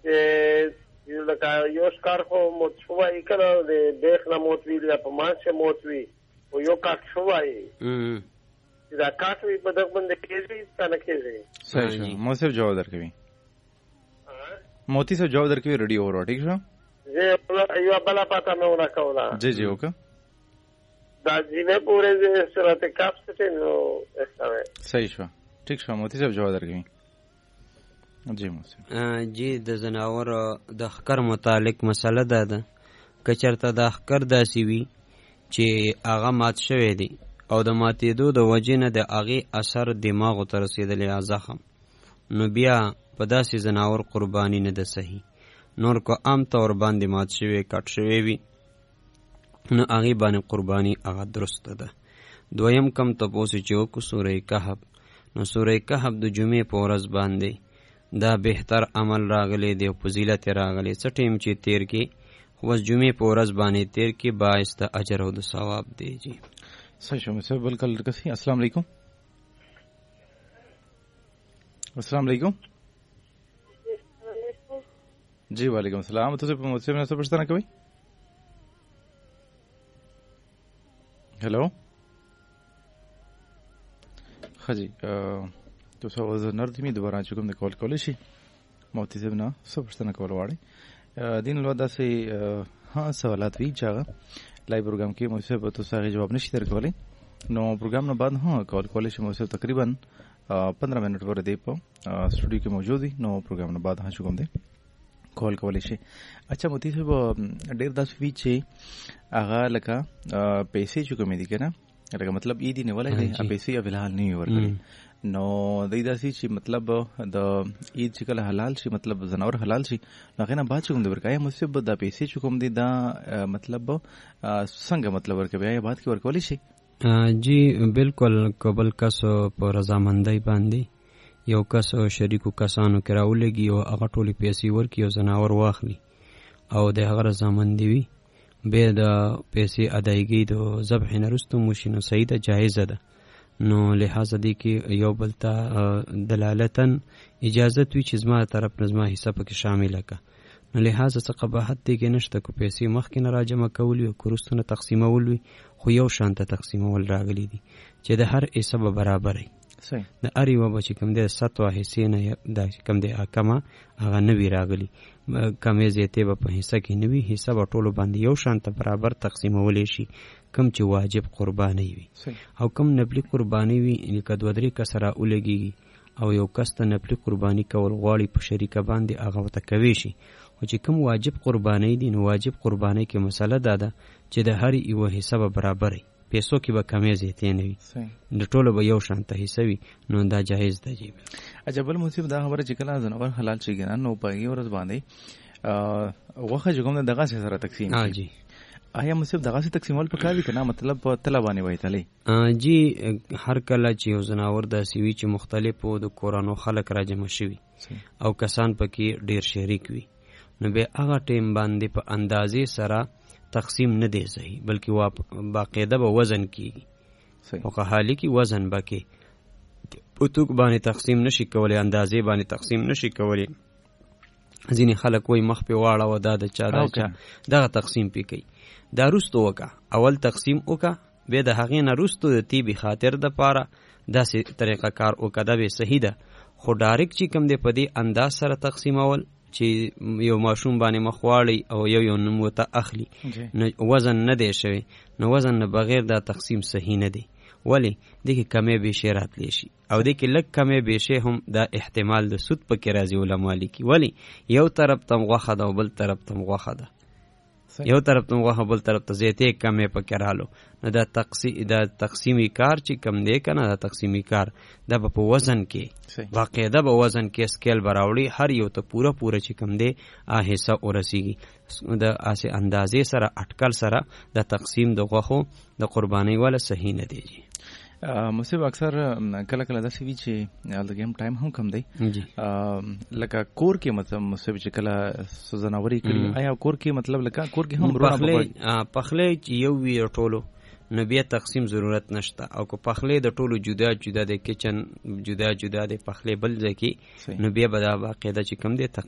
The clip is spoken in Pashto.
چې لکه یو ښکار خو موت شوی که نه د بیخ نه موت وي یا په منځ موت وي خو یو کاټ شوی چې دا کاټ وي په دغه باندې کېږي که نه کېږي؟ صحیح شو. مو صرف جواب درکوي موتی صاحب جواب درکوي ریډي اور ٹھیک شو. یو بله پته مې ونه کوله. جی جی وکړه. دا جیمه پورې صورت کاف څه نو استوي. صحیح شو ٹھیک شو. موتی صاحب جواب درکوي. جی موسی جی د زناور د ښکر متعلق مسله ده که چېرته د ښکر داسې وي چې هغه مات شوی دی او د ماتېدو د وجې نه د هغې اثر دماغو ته رسېدلی یا زخم، نو بیا په داسې زناور قرباني نه ده صحیح. نور که عام طور باندې مات شوی کټ شوی وي نو هغې باندې قرباني هغه درسته ده. دویم کم تپوس چې وکړو سوره کهف، نو سوره کهف د جمعې په ورځ باندې دا بهتر عمل راغلی دی او فضیلت راغلی. څه ټیم چې تیر کې خو بس جمعې په ورځ باندې تیر کې باعث د اجر او د ثواب دی. جی صحیح شو. مصر بلکل کسی السلام علیکم. السلام علیکم. جی وعلیکم السلام. تاسو په مصر نه څه پوښتنه کوئ؟ هلو خجی تو څه وزه نردمی دوباره چې کوم د کال کولی شي موتی صاحب نه څه پوښتنه کول غواړي دین لو داسې ها سوالات وی چې هغه لایو پروګرام کې موسی صاحب تاسو هغه جواب نشي درکولی نو پروګرام نه بعد ها کال کولی شي موسی تقریبا 15 منټ ور دی په سټوډیو کې موجود دي نو پروګرام نه بعد ها چې کوم دی کال کولی شي. اچھا موتی صاحب ډیر داسې وی چې هغه لکه پیسې چې کوم دي کنه لکه مطلب ای دی نه ولای دی پیسې فلحال نه ورکړي نو دای داسې چې مطلب د عید چې کله حلال شي مطلب زناور حلال شي نو هغه نه بعد چې کوم دی ورکای مصیب د پیسې چې کوم دی دا مطلب څنګه مطلب ورکوي یا بعد کې ورکولی شي؟ جی بالکل قبل کس په رضامندۍ باندې یو کس شریکو کسانو کې راولګي او هغه ټولې پیسې ورکړي او زناور واخلي او د هغه رضامندي وي بیا د پیسې ادایګي د ذبح نه وروسته وشي نو صحیح ده جایزه ده. نو لحاظه دی کې یو بل ته دلالتا اجازت وي چې زما طرف نه زما حصه پکې شامله که نو لحاظه څه قباحت دی کې نشته که پیسې مخکې نه راجمع کول وي او که وروسته نه تقسیمول وي خو یو شان ته تقسیمول راغلی دي چې د هر حصه به برابر وي. د هر یوه به چې کوم دی سطوه حصې نه دا چې کوم دی کمه هغه نه وي راغلي کمې زیاتې به په حصه کې نه وي حصه به ټولو باندې یو شان ته برابر تقسیمولی شي کم چې واجب قربانۍ وي او کم نفلي قربانۍ وي لکه دوه درې کسه راولګېږي او یو کس ته نفلي قرباني کول غواړي په شریکه باندې هغه ورته کوی شي خو چې کوم واجب قربانۍ دي نو واجب قربانۍ کې مسله دا ده چې د هر یوه حصه به برابر وي پیسو کې به کمې زیاتې نه وي د ټولو به یو شان ته حصه وي نو دا جایز ده. جی اچھا بل مصیب دا خبره چې کله زناور حلال شي کنه نو په یو ورځ باندې غوښه چې کوم دغه سره تقسیم جی آیا مصیب دغه سره تقسیمول پکار دي کنه مطلب په طلبانی وای تلی جی هر کله چې یو زناور داسې وي چې مختلفو د کورانو خلک را جمع شوي او کسان پکې ډیر شریک وي نو بیا هغه ټیم باندې په اندازې سره تقسیم نه دی صحیح بلکې باقاعده به وزن کیږي او که حالی کې وزن به کې په توک باندې تقسیم نشي کولی اندازې باندې تقسیم نشي کولی ځینې خلک وایي مخ پې واړوه دا د چا دا چا دغه تقسیم پې کوي دا وروسته وکړه اول تقسیم وکړه بیا د هغې نه وروسته د طیبي خاطر دپاره داسې طریقه کار وکړه دا به صحیح ده خو ډایرکټ چې کوم دی په دې انداز سره تقسیمول چې یو ماشوم باندې مخ واړی او یو نوم ورته اخلي نو وزن نه دی شوی نو وزن نه بغیر دا تقسیم صحیح نه دی ولې دې کې کمې بیشې راتلی شي او دې کې لږ کمې بیشې هم دا احتمال د سود پکې راځي علما لیکي ولې یو طرف ته غوښه ده او بل طرف ته غوښه ده یو طرف ته غوښه بل طرف ته زیاتې کمې پکې رالو نو دا تقسیمي کار چې کم دی که نه دا تقسیمي کار دا به په وزن کې باقاعده به وزن کې سکیل به راوړي هر یو ته پوره چې کم دی حصه ورسیږي د هسې اندازې سره اټکل سره د تقسیم د غوښو د قربانۍ والا صحیح نه دی. جی مصیب اکثر کله کله داسې وي چې هلته هم ټایم هم کم دی لکه کور کې مطلب مصیب چې کله زناوري کړي آیا کور کې مطلب لکه کور کې هم پخلی چې یو وي ټولو نو بیا تقسیم ضرورت نشته او که پخلی د ټولو جدا جدا د کچن جدا جدا د پخلی بل ځای کې نو بیا به دا باقاعده چې کم دی